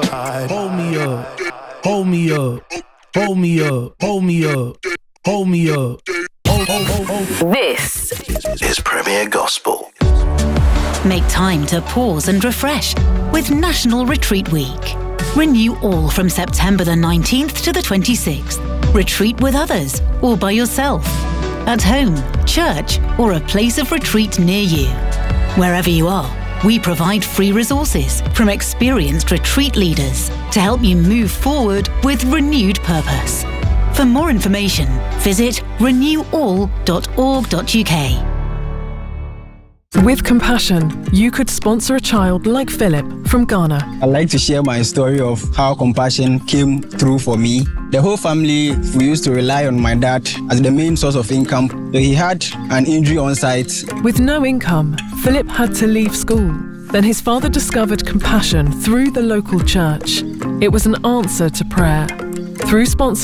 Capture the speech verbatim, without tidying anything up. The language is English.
Hold me up, hold me up, hold me up, hold me up, hold me up. Hold, hold, hold, hold. This is Premier Gospel. Make time to pause and refresh with National Retreat Week. Renew all from September the nineteenth to the twenty-sixth. Retreat with others or by yourself. At home, church, or a place of retreat near you. Wherever you are, we provide free resources from experienced retreat leaders to help you move forward with renewed purpose. For more information, visit renew all dot org dot U K. With compassion, you could sponsor a child like Philip from Ghana. I'd like to share my story of how compassion came through for me. The whole family, we used to rely on my dad as the main source of income. So he had an injury on site. With no income, Philip had to leave school. Then his father discovered compassion through the local church. It was an answer to prayer. Through sponsorship,